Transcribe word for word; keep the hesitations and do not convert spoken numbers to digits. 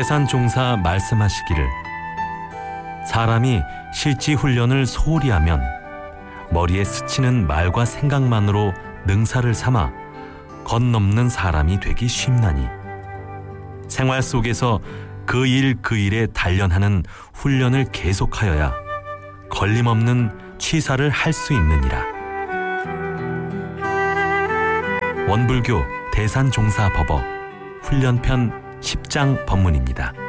대산종사 말씀하시기를 사람이 실지 훈련을 소홀히 하면 머리에 스치는 말과 생각만으로 능사를 삼아 건넘는 사람이 되기 쉽나니 생활 속에서 그 일 그 일에 단련하는 훈련을 계속하여야 걸림없는 취사를 할 수 있느니라. 원불교 대산종사법어 훈련편 십 장 법문입니다.